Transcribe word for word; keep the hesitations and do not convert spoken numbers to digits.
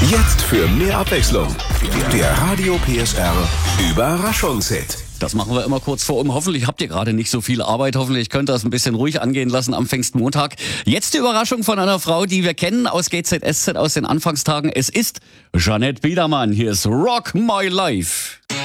Jetzt für mehr Abwechslung. Der Radio P S R Überraschungshit. Das machen wir immer kurz vor um. Hoffentlich habt ihr gerade nicht so viel Arbeit. Hoffentlich könnt ihr das ein bisschen ruhig angehen lassen am Pfingstmontag. Jetzt die Überraschung von einer Frau, die wir kennen aus G Z S Z aus den Anfangstagen. Es ist Jeanette Biedermann. Hier ist Rock My Life.